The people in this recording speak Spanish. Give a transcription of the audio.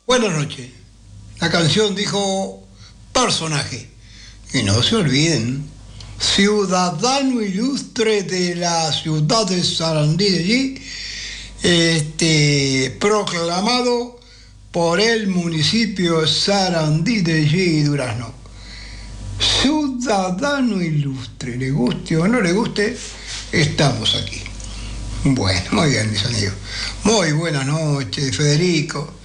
Buenas noches. La canción dijo personaje. Y no se olviden, ciudadano ilustre de la ciudad de Sarandí de allí, proclamado por el municipio Sarandí de allí, Durazno. Ciudadano ilustre, le guste o no le guste, estamos aquí. Bueno, muy bien, mis amigos. Muy buenas noches, Federico.